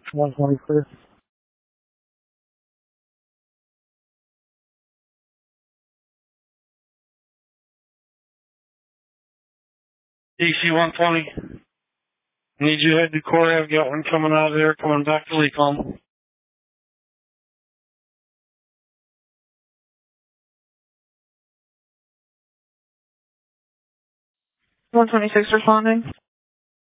120 clear. DC 120. Need you to head to Corey. I've got one coming out of there, coming back to Lecom. 126 responding.